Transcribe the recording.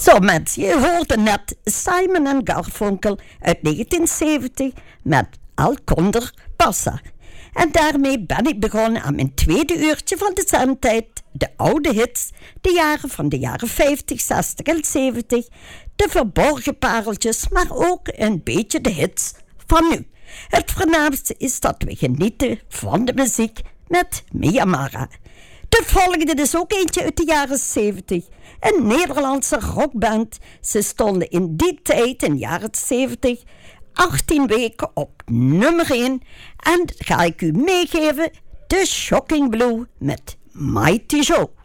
Zo mensen, je hoorde net Simon en Garfunkel uit 1970 met Al Condor Passa. En daarmee ben ik begonnen aan mijn tweede uurtje van de zendtijd. De oude hits, de jaren 50, 60 en 70. De verborgen pareltjes, maar ook een beetje de hits van nu. Het voornaamste is dat we genieten van de muziek met Mia Mara. De volgende is ook eentje uit de jaren 70. Een Nederlandse rockband. Ze stonden in die tijd, in de jaren 70, 18 weken op nummer 1. En ga ik u meegeven, de Shocking Blue met Mighty Joe.